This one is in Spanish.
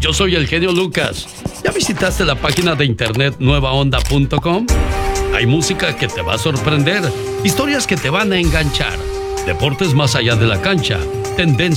Yo soy el genio Lucas. ¿Ya visitaste la página de internet nuevaonda.com? Hay música que te va a sorprender, historias que te van a enganchar, deportes más allá de la cancha, tendencias